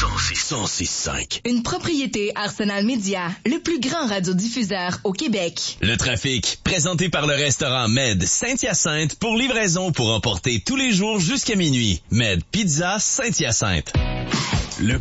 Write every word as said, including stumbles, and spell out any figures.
cent six, cent six cinq. Une propriété Arsenal Média, le plus grand radiodiffuseur au Québec. Le trafic, présenté par le restaurant Med Saint-Hyacinthe pour livraison pour emporter tous les jours jusqu'à minuit. Med Pizza Saint-Hyacinthe.